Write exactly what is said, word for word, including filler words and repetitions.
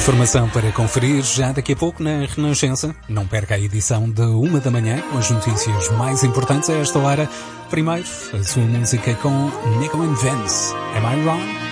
Informação para conferir já daqui a pouco na Renascença. Não perca a edição de uma da manhã com as notícias mais importantes a esta hora. Primeiro, a sua música com Nico and Vance. Am I Wrong?